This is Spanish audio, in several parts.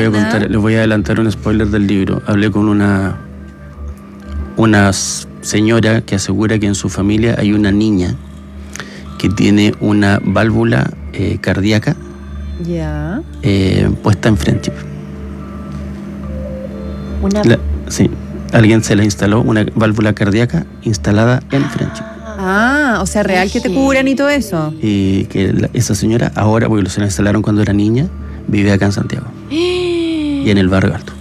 voy a contar, les voy a adelantar un spoiler del libro. Hablé con una señora que asegura que en su familia hay una niña que tiene una válvula cardíaca puesta en Friendship. Sí, alguien se la instaló, una válvula cardíaca instalada en Friendship. O sea, real que te curan y todo eso. Y que esa señora ahora, porque se la instalaron cuando era niña, vive acá en Santiago. Y en el barrio alto.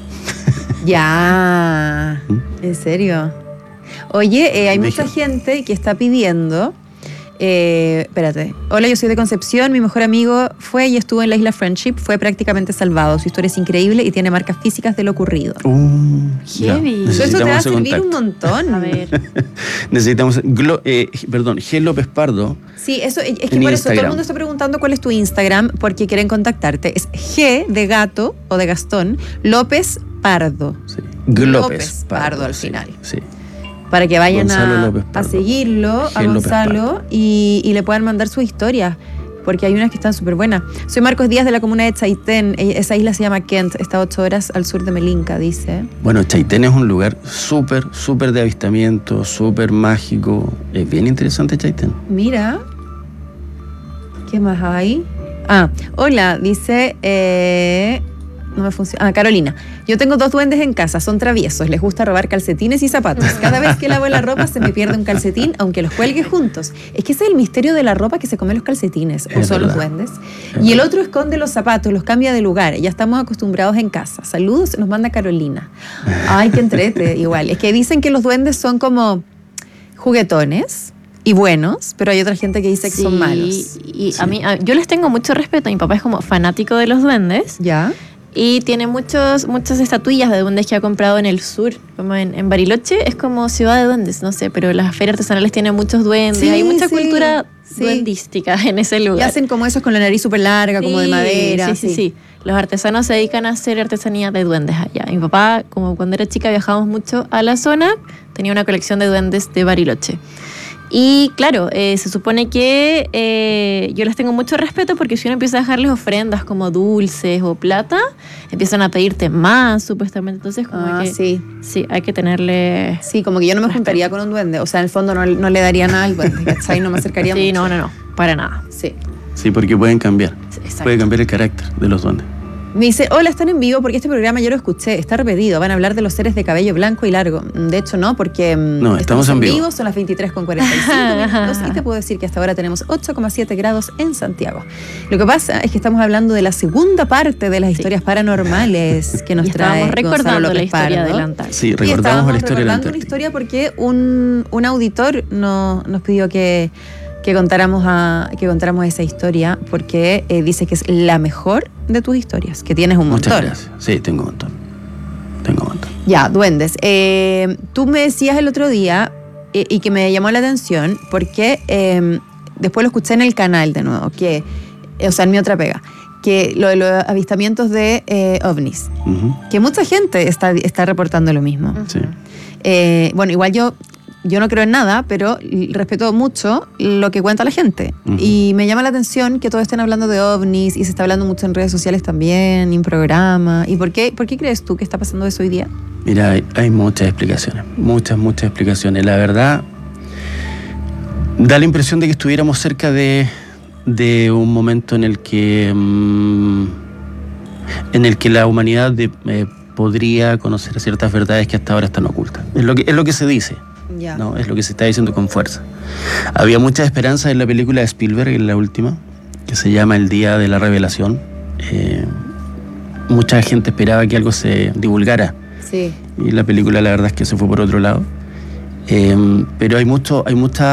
Ya. ¿En serio? Oye, hay mucha gente que está pidiendo... espérate. Hola, yo soy de Concepción. Mi mejor amigo fue y estuvo en la isla Friendship. Fue prácticamente salvado. Su historia es increíble y tiene marcas físicas de lo ocurrido. Heavy. Eso te va a servir un montón. A ver. Necesitamos... G. López Pardo. Sí, eso es que por eso todo el mundo está preguntando cuál es tu Instagram porque quieren contactarte. Es G de gato o de Gastón, López Pardo. Sí. López Pardo al final. Sí. Para que vayan a seguirlo, a Gonzalo, y le puedan mandar sus historias, porque hay unas que están súper buenas. Soy Marcos Díaz de la comuna de Chaitén. Esa isla se llama Kent, está a 8 horas al sur de Melinca, dice. Bueno, Chaitén es un lugar súper de avistamiento, súper mágico. Es bien interesante Chaitén. Mira. ¿Qué más hay? Hola, dice... no me funciona. Carolina. Yo tengo 2 duendes en casa, son traviesos, les gusta robar calcetines y zapatos. Cada vez que lavo la ropa se me pierde un calcetín, aunque los cuelgue juntos. Es que ese es el misterio de la ropa, que se come los calcetines, o son los duendes. Y el otro esconde los zapatos, los cambia de lugar. Ya estamos acostumbrados en casa. Saludos, nos manda Carolina. Ay, qué entrete, igual. Es que dicen que los duendes son como juguetones y buenos, pero hay otra gente que dice que son malos. Y a mí, yo les tengo mucho respeto. Mi papá es como fanático de los duendes. ¿Ya? Y tiene muchas estatuillas de duendes que ha comprado en el sur, como en Bariloche, es como ciudad de duendes, no sé, pero las ferias artesanales tienen muchos duendes, hay mucha cultura duendística en ese lugar. Y hacen como esos con la nariz súper larga, como de madera. Sí. Los artesanos se dedican a hacer artesanía de duendes allá. Mi papá, como cuando era chica viajábamos mucho a la zona, tenía una colección de duendes de Bariloche. Y claro, se supone que yo les tengo mucho respeto porque si uno empieza a dejarles ofrendas como dulces o plata, empiezan a pedirte más, supuestamente. Entonces, como que sí, hay que tenerle... Sí, como que yo no me juntaría con un duende. O sea, en el fondo no le daría nada al duende, ¿cachai? No me acercaría mucho. Sí, no, para nada. Sí, porque pueden cambiar. Puede cambiar el carácter de los duendes. Me dice, hola, están en vivo porque este programa yo lo escuché, está repetido, van a hablar de los seres de cabello blanco y largo. De hecho no, porque estamos en vivo. Son las 23:45 y te puedo decir que hasta ahora tenemos 8,7 grados en Santiago. Lo que pasa es que estamos hablando de la segunda parte de las historias paranormales que nos trae recordando la historia de la Antártida. Sí, recordamos la historia de la Antártida. Una historia porque un auditor nos pidió que contáramos esa historia porque dice que es la mejor de tus historias, que tienes un montón. Muchas gracias. Sí, tengo un montón. Ya, duendes. Tú me decías el otro día y que me llamó la atención porque después lo escuché en el canal de nuevo, en mi otra pega, que lo de los avistamientos de ovnis, que mucha gente está reportando lo mismo. Sí. Bueno, igual yo no creo en nada, pero respeto mucho lo que cuenta la gente. Y me llama la atención que todos estén hablando de ovnis y se está hablando mucho en redes sociales también, en programas. ¿Y por qué crees tú que está pasando eso hoy día? Mira, hay muchas explicaciones, muchas explicaciones. La verdad, da la impresión de que estuviéramos cerca de un momento en el que la humanidad podría conocer ciertas verdades que hasta ahora están ocultas. Es lo que se dice. Ya. No, es lo que se está diciendo con fuerza. Había mucha esperanza en la película de Spielberg, en la última, que se llama El Día de la Revelación. Mucha gente esperaba que algo se divulgara. Sí. Y la película, la verdad es que se fue por otro lado. Pero hay mucha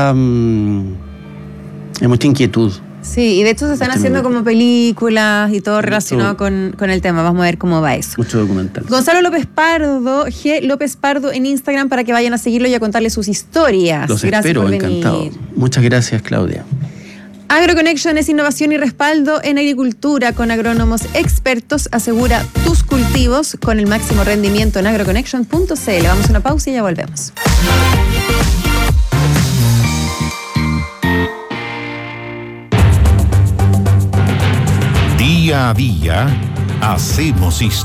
inquietud. Sí, y de hecho se están haciendo como películas y todo relacionado con el tema. Vamos a ver cómo va eso. Mucho documental. Gonzalo López Pardo, G. López Pardo en Instagram para que vayan a seguirlo y a contarle sus historias. Los gracias espero, por venir. encantado. Muchas gracias, Claudia. AgroConnection es innovación y respaldo en agricultura con agrónomos expertos. Asegura tus cultivos con el máximo rendimiento en agroconnection.cl. Vamos a una pausa y ya volvemos. Día a día hacemos historia.